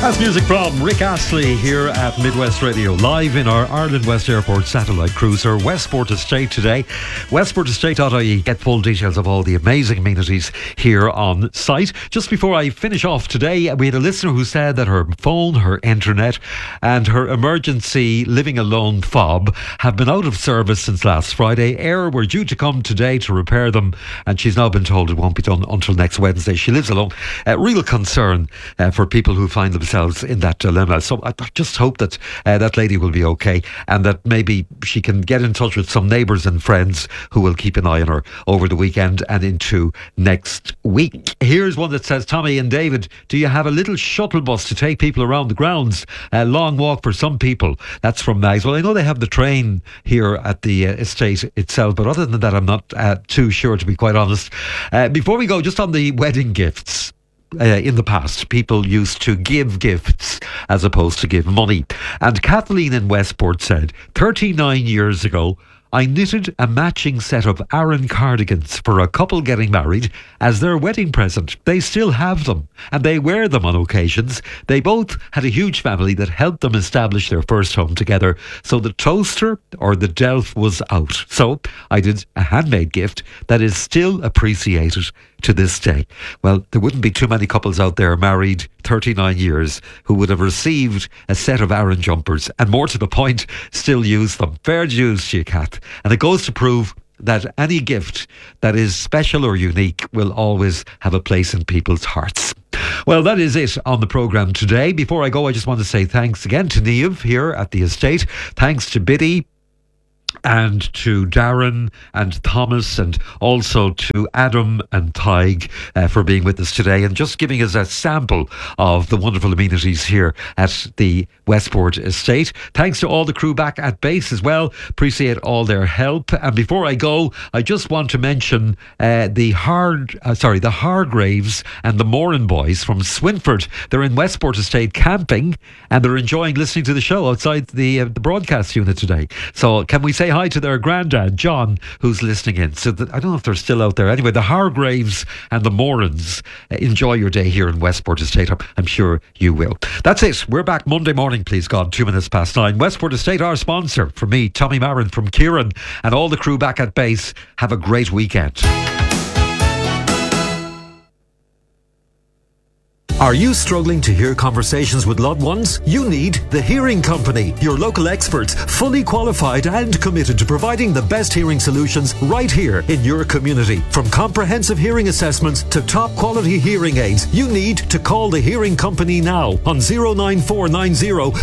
That's music from Rick Astley here at Midwest Radio, live in our Ireland West Airport satellite cruiser, Westport Estate today. Westportestate.ie. Get full details of all the amazing amenities here on site. Just before I finish off today, we had a listener who said that her phone, her internet and her emergency living alone fob have been out of service since last Friday. Air were due to come today to repair them, and she's now been told it won't be done until next Wednesday. She lives alone. Real concern for people who find themselves in that dilemma. So I just hope that that lady will be okay, and that maybe she can get in touch with some neighbours and friends who will keep an eye on her over the weekend and into next week. Here's one that says, Tommy and David, do you have a little shuttle bus to take people around the grounds? A long walk for some people. That's from Mags. Well, I know they have the train here at the estate itself, but other than that, I'm not too sure, to be quite honest. Before we go, just on the wedding gifts. In the past, people used to give gifts as opposed to give money. And Kathleen in Westport said, 39 years ago, I knitted a matching set of Aran cardigans for a couple getting married as their wedding present. They still have them, and they wear them on occasions. They both had a huge family that helped them establish their first home together, so the toaster or the delf was out. So I did a handmade gift that is still appreciated to this day. Well, there wouldn't be too many couples out there married 39 years who would have received a set of Aran jumpers, and more to the point, still use them. Fair dues to you, Kath. And it goes to prove that any gift that is special or unique will always have a place in people's hearts. Well, that is it on the programme today. Before I go, I just want to say thanks again to Niamh here at the estate. Thanks to Biddy and to Darren and Thomas, and also to Adam and Tig for being with us today and just giving us a sample of the wonderful amenities here at the Westport Estate. Thanks to all the crew back at base as well. Appreciate all their help. And before I go, I just want to mention the Hargraves and the Moran boys from Swinford. They're in Westport Estate camping, and they're enjoying listening to the show outside the broadcast unit today. So can we say hi to their granddad, John, who's listening in? So I don't know if they're still out there. Anyway, the Hargraves and the Morans, enjoy your day here in Westport Estate. I'm sure you will. That's it. We're back Monday morning, please God, 9:02. Westport Estate, our sponsor. From me, Tommy Marin, from Kieran and all the crew back at base. Have a great weekend. Are you struggling to hear conversations with loved ones? You need The Hearing Company, your local experts, fully qualified and committed to providing the best hearing solutions right here in your community. From comprehensive hearing assessments to top quality hearing aids, you need to call The Hearing Company now on 09490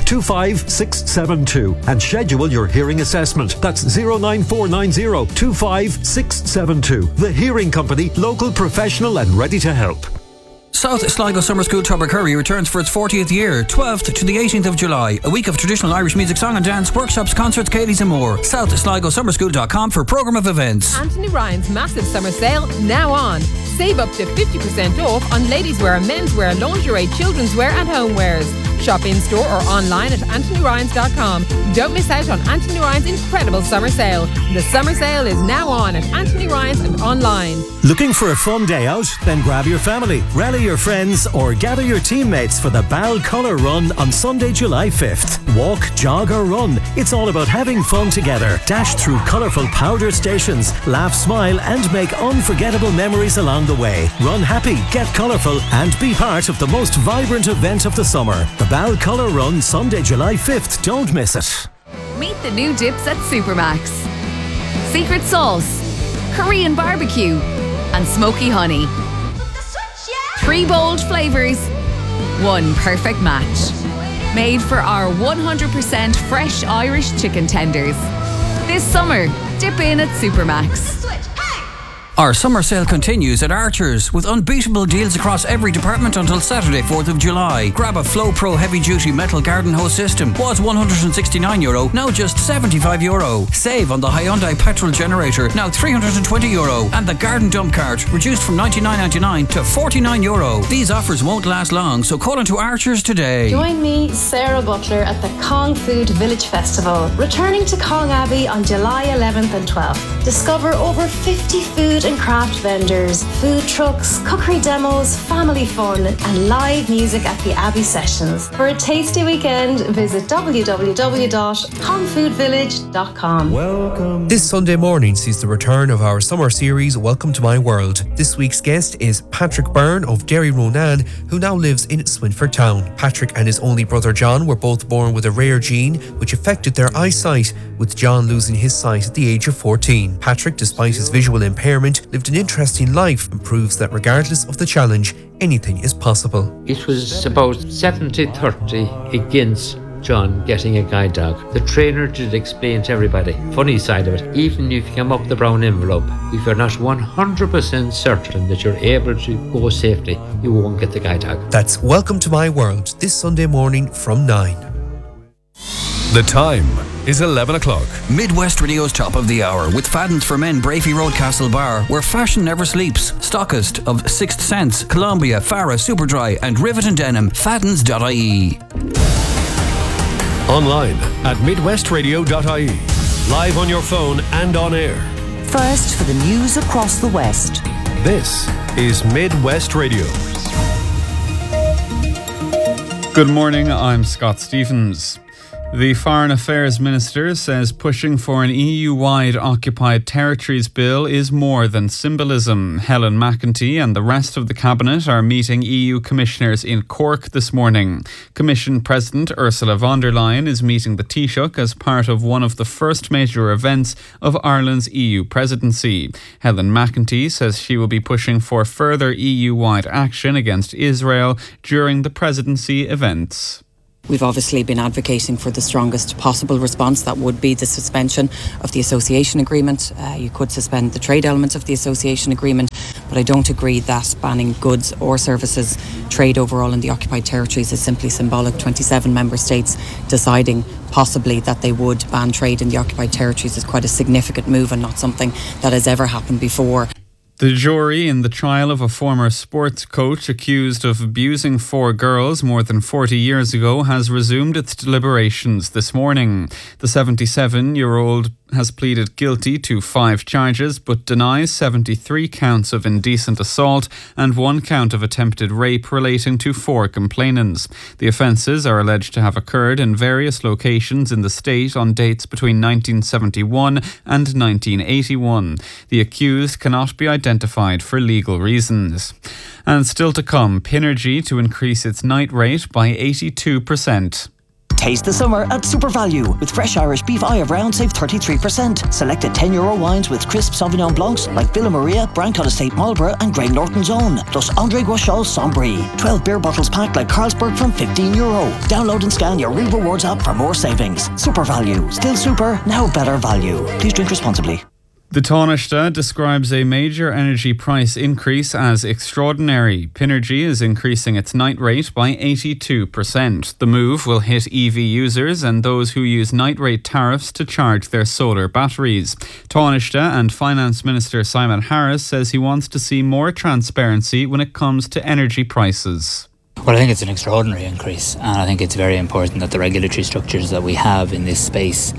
25672 and schedule your hearing assessment. That's 09490 25672. The Hearing Company, local, professional and ready to help. South Sligo Summer School Tubbercurry returns for its 40th year, 12th to the 18th of July. A week of traditional Irish music, song and dance, workshops, concerts, Katie's and more. SouthSligoSummerSchool.com for programme of events. Anthony Ryan's massive summer sale now on. Save up to 50% off on ladies' wear, menswear, lingerie, children's wear and homewares. Shop in store or online at AnthonyRyans.com. Don't miss out on Anthony Ryan's incredible summer sale. The summer sale is now on at Anthony Ryan's and online. Looking for a fun day out? Then grab your family, rally your friends or gather your teammates for the Bal Colour Run on Sunday, July 5th. Walk, jog or run. It's all about having fun together. Dash through colourful powder stations, laugh, smile and make unforgettable memories along the way. Run happy, get colourful and be part of the most vibrant event of the summer. The Bal Colour Run, Sunday, July 5th. Don't miss it. Meet the new dips at Supermax. Secret sauce, Korean barbecue and smoky honey. 3 bold flavours, 1 perfect match. Made for our 100% fresh Irish chicken tenders. This summer, dip in at Supermax. Our summer sale continues at Archer's with unbeatable deals across every department until Saturday, 4th of July. Grab a Flow Pro heavy-duty metal garden hose system. Was €169, now just €75. Save on the Hyundai petrol generator, now €320. And the garden dump cart, reduced from €99.99 to €49. These offers won't last long, so call into Archer's today. Join me, Sarah Butler, at the Kong Food Village Festival, returning to Kong Abbey on July 11th and 12th. Discover over 50 food and craft vendors, food trucks, cookery demos, family fun, and live music at the Abbey Sessions. For a tasty weekend, visit www.kongfoodvillage.com. This Sunday morning sees the return of our summer series, Welcome to My World. This week's guest is Patrick Byrne of Derry Ronan, who now lives in Swinford Town. Patrick and his only brother John were both born with a rare gene which affected their eyesight, with John losing his sight at the age of 14. Patrick, despite his visual impairment, lived an interesting life and proves that regardless of the challenge, anything is possible. It was about 70-30 against John getting a guide dog. The trainer did explain to everybody, funny side of it, even if you come up the brown envelope, if you're not 100% certain that you're able to go safely, you won't get the guide dog. That's Welcome to My World, this Sunday morning from 9. The time is 11 o'clock. Midwest Radio's Top of the Hour with Fadden's for Men, Brafey Road, Castlebar, where fashion never sleeps. Stockist of Sixth Sense, Columbia, Farah, Superdry and Rivet and Denim. Faddens.ie. Online at midwestradio.ie. Live on your phone and on air. First for the news across the West. This is Midwest Radio. Good morning, I'm Scott Stephens. The Foreign Affairs Minister says pushing for an EU-wide occupied territories bill is more than symbolism. Helen McEntee and the rest of the Cabinet are meeting EU commissioners in Cork this morning. Commission President Ursula von der Leyen is meeting the Taoiseach as part of one of the first major events of Ireland's EU presidency. Helen McEntee says she will be pushing for further EU-wide action against Israel during the presidency events. We've obviously been advocating for the strongest possible response. That would be the suspension of the association agreement. You could suspend the trade element of the association agreement, but I don't agree that banning goods or services trade overall in the occupied territories is simply symbolic. 27 member states deciding possibly that they would ban trade in the occupied territories is quite a significant move and not something that has ever happened before. The jury in the trial of a former sports coach accused of abusing 4 girls more than 40 years ago has resumed its deliberations this morning. The 77-year-old has pleaded guilty to 5 charges but denies 73 counts of indecent assault and 1 count of attempted rape relating to 4 complainants. The offences are alleged to have occurred in various locations in the state on dates between 1971 and 1981. The accused cannot be identified for legal reasons. And still to come, Pinergy to increase its night rate by 82%. Taste the summer at Super Value with fresh Irish beef eye of round save 33%. Selected €10 wines with crisp Sauvignon Blancs like Villa Maria, Brancott Estate Marlborough and Grey Norton's Own. Plus André Guachal Sombry. 12 beer bottles packed like Carlsberg from €15. Download and scan your Real Rewards app for more savings. Super Value. Still super, now better value. Please drink responsibly. The Taoiseach describes a major energy price increase as extraordinary. Pinergy is increasing its night rate by 82%. The move will hit EV users and those who use night rate tariffs to charge their solar batteries. Taoiseach and Finance Minister Simon Harris says he wants to see more transparency when it comes to energy prices. Well, I think it's an extraordinary increase, and I think it's very important that the regulatory structures that we have in this space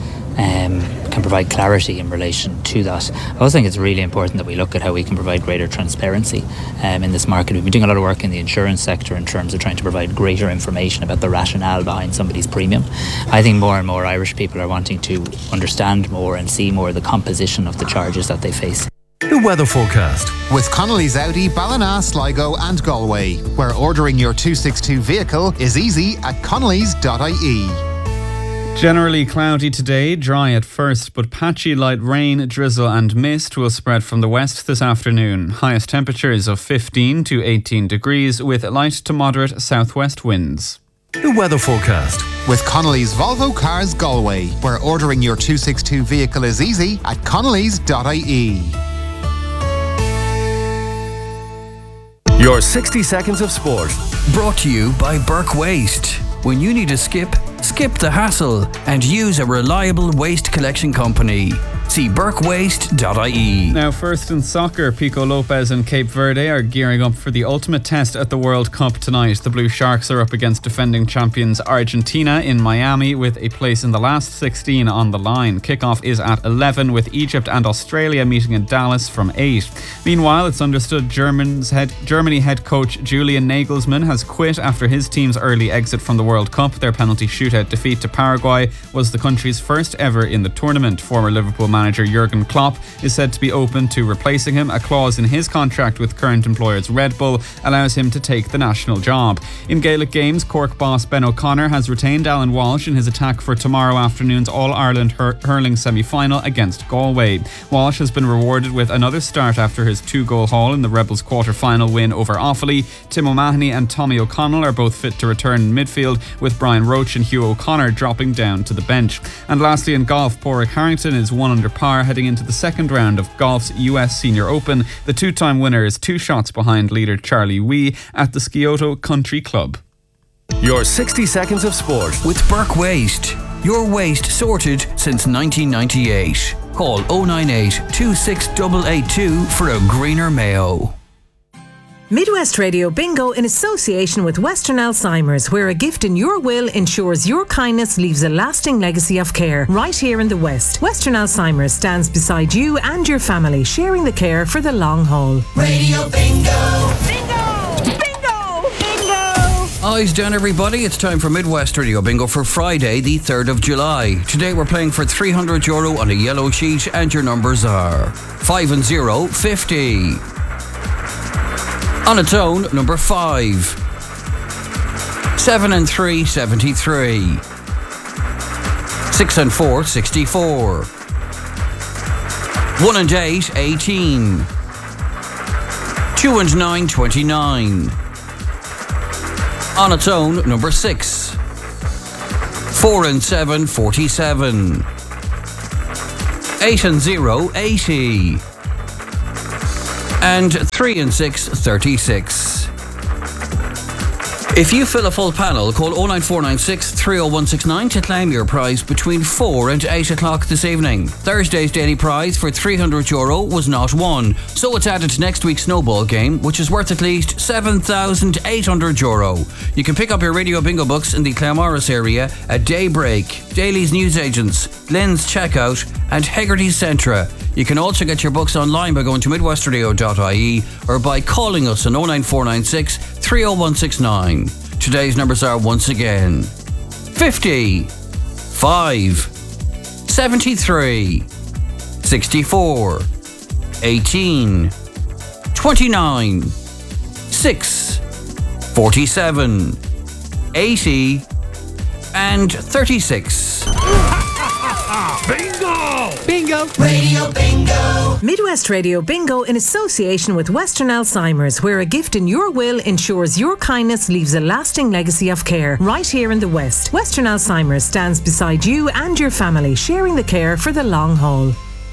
can provide clarity in relation to that. I also think it's really important that we look at how we can provide greater transparency in this market. We've been doing a lot of work in the insurance sector in terms of trying to provide greater information about the rationale behind somebody's premium. I think more and more Irish people are wanting to understand more and see more of the composition of the charges that they face. The weather forecast with Connolly's Audi, Ballina, Sligo and Galway, where ordering your 262 vehicle is easy at connolly's.ie. Generally cloudy today, dry at first, but patchy light rain, drizzle and mist will spread from the west this afternoon. Highest temperatures of 15 to 18 degrees with light to moderate southwest winds. The weather forecast with Connolly's Volvo Cars Galway, where ordering your 262 vehicle is easy at connolly's.ie. Your 60 seconds of sport. Brought to you by Burke Waste. When you need a skip the hassle and use a reliable waste collection company. See burkewaste.ie. Now, first in soccer, Pico Lopez and Cape Verde are gearing up for the ultimate test at the World Cup tonight. The Blue Sharks are up against defending champions Argentina in Miami with a place in the last 16 on the line. Kickoff is at 11 with Egypt and Australia meeting in Dallas from 8. Meanwhile, it's understood Germany head coach Julian Nagelsmann has quit after his team's early exit from the World Cup. Their penalty shootout defeat to Paraguay was the country's first ever in the tournament. Former Liverpool manager Jurgen Klopp is said to be open to replacing him. A clause in his contract with current employers Red Bull allows him to take the national job. In Gaelic games, Cork boss Ben O'Connor has retained Alan Walsh in his attack for tomorrow afternoon's All-Ireland hurling semi-final against Galway. Walsh has been rewarded with another start after his 2-goal haul in the Rebels quarter-final win over Offaly. Tim O'Mahony and Tommy O'Connell are both fit to return in midfield, with Brian Roach and Hugh O'Connor dropping down to the bench. And lastly, in golf, Pádraig Harrington is 1 under par heading into the second round of golf's US Senior Open. The two-time winner is 2 shots behind leader Charlie Wee at the Scioto Country Club. Your 60 seconds of sport with Burke Waste. Your waste sorted since 1998. Call 098 26882 for a greener Mayo. Midwest Radio Bingo in association with Western Alzheimer's, where a gift in your will ensures your kindness leaves a lasting legacy of care. Right here in the West, Western Alzheimer's stands beside you and your family, sharing the care for the long haul. Radio Bingo! Bingo! Bingo! Bingo! Eyes down, everybody. It's time for Midwest Radio Bingo for Friday, the 3rd of July. Today we're playing for €300 on a yellow sheet, and your numbers are 5 and 0, 50. On its own, number 5. 7 and 3, 73. 6 and 4, 64. 1 and 8, 18. 2 and 9, 29. On its own, number 6. 4 and 7, 47. 8 and 0, 80. And 3 and 6, 36. If you fill a full panel, call 09496 30169 to claim your prize between 4 and 8 o'clock this evening. Thursday's daily prize for €300 was not won, so it's added to next week's snowball game, which is worth at least €7,800. You can pick up your Radio Bingo books in the Claremorris area at Daybreak, Daly's Newsagents, Lynn's Checkout and Hegarty's Centra. You can also get your books online by going to midwestradio.ie or by calling us on 09496 30169. Today's numbers are once again 50, 5, 73, 64, 18, 29, 6, 47, 80 and 36. Bingo! Bingo! Radio Bingo! Midwest Radio Bingo in association with Western Alzheimer's, where a gift in your will ensures your kindness leaves a lasting legacy of care. Right here in the West, Western Alzheimer's stands beside you and your family, sharing the care for the long haul.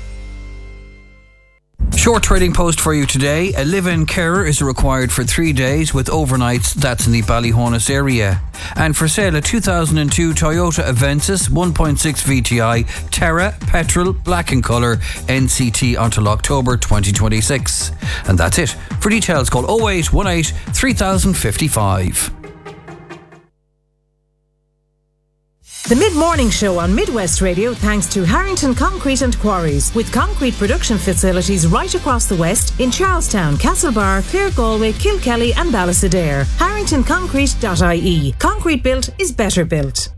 Short trading post for you today. A live-in carer is required for 3 days with overnights. That's in the Ballyhonus area. And for sale, a 2002 Toyota Avensis 1.6 VTI Terra Petrol Black in colour, NCT until October 2026. And that's it. For details, call 0818 3055. The Mid-Morning Show on Midwest Radio thanks to Harrington Concrete and Quarries, with concrete production facilities right across the West in Charlestown, Castlebar, Clare, Galway, Kilkelly and Ballysadare. HarringtonConcrete.ie. Concrete built is better built.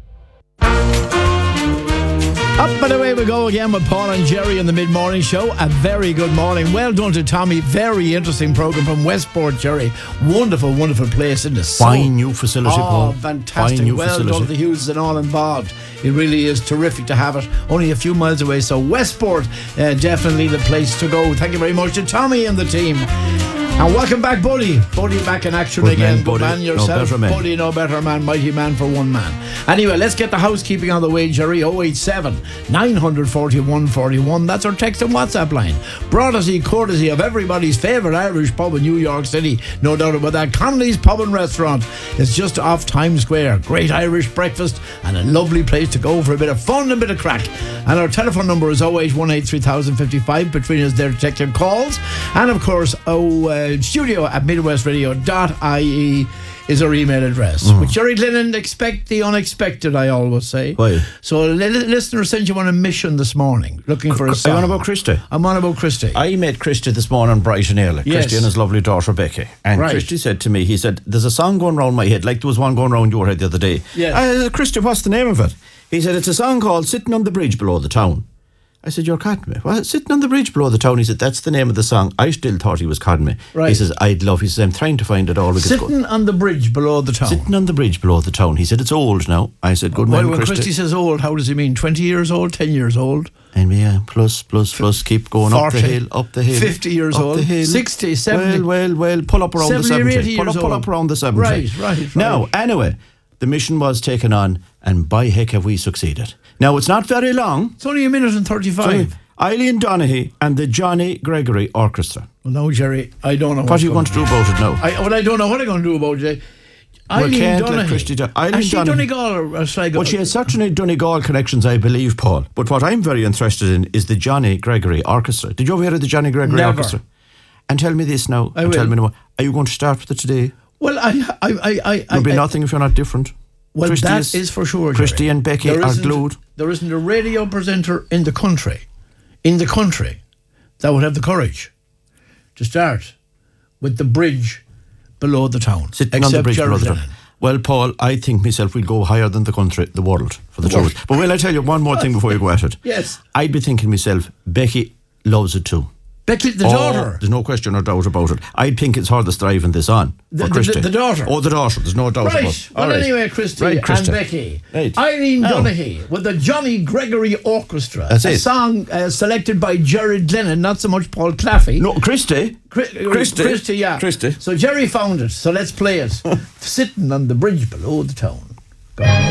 Up and away we go again with Paul and Jerry in the Mid-Morning Show. A very good morning. Well done to Tommy. Very interesting programme from Westport, Jerry. Wonderful, wonderful place, isn't it? Fine new facility, Paul. Fantastic. Fine new well facility. done to the Hughes and all involved. It really is terrific to have it. Only a few miles away. So Westport, definitely the place to go. Thank you very much to Tommy and the team. And welcome back, Buddy. Buddy back in action Good again. man, Good Buddy. man yourself. No better man. Buddy, no better man. Mighty man for one man. Anyway, let's get the housekeeping on the way, Jerry. 087 941 41. That's our text and WhatsApp line. Brought us courtesy of everybody's favourite Irish pub in New York City. No doubt about that. Connolly's Pub and Restaurant. It's just off Times Square. Great Irish breakfast and a lovely place to go for a bit of fun and a bit of crack. And our telephone number is 0818 3055. Between us there to take your calls. And of course, studio at midwestradio.ie is our email address. With Jerry Glennon, expect the unexpected, I always say. Why? So a listener sent you on a mission this morning, looking for a song. I'm on about Christy. I'm on about Christy. I met Christy this morning bright and early. Yes. Christy and his lovely daughter Becky. And Right. Christy said to me, he said, there's a song going round my head, like there was one going round your head the other day. Yes. I said, Christy, what's the name of it? He said, it's a song called Sitting on the Bridge Below the Town. I said, you're cutting me. Well, Sitting on the Bridge Below the Town. He said, that's the name of the song. I still thought he was cutting me. Right. He says, he says, I'm trying to find it all. Sitting on the bridge below the town. Sitting on the bridge below the town. He said, it's old now. I said, good Well, man, when Christy. Christy says old, how does he mean? 20 years old? 10 years old? And yeah, plus, keep going 40, up the hill. 50 years up old, the hill. 60, 70. Well, pull up around the 70 or 80 70. years Pull old. up around the 70. Right. Now, anyway, the mission was taken on, and by heck have we succeeded. Now, it's not very long. It's only a minute and 35. Eileen Donaghy and the Johnny Gregory Orchestra. Well, no, Jerry, I don't know What are you going to do about it now? I don't know what I'm going to do about it. Eileen can't let Donaghy. Christy do- Eileen Has she Donaghy. Donegal or Sligo? Well, she has certainly Donegal connections, I believe, Paul. But what I'm very interested in is the Johnny Gregory Orchestra. Did you ever hear of the Johnny Gregory Never. Orchestra? And tell me this now. I and tell will. me now. Are you going to start with it today? Well, There'll be nothing if you're not different. Well, Christy that is for sure, Christy Jerry. and Becky There are isn't- glued. There isn't a radio presenter in the country that would have the courage to start with the bridge below the town. Sitting on the except bridge Jerry below the Lennon. town. Well, Paul, I think myself we'll go higher than the country, the world, for the truth. But will I tell you one more thing before you go at it? Yes. I'd be thinking myself, Becky loves it too. Becky, the daughter. There's no question or doubt about it. I think it's her that's driving this on. The- for Christy. the daughter. Oh, the daughter. There's no doubt about Right. it. Well, All right. anyway, Christy Right, and Christy. Becky. Right. Eileen Now. Donaghy with the Johnny Gregory Orchestra. That's a it. song selected by Jared Glennon, not so much Paul Claffey. No, Christy. Christy, yeah. Christy. So Jerry found it. So let's play it. Sitting on the bridge below the town. Go on.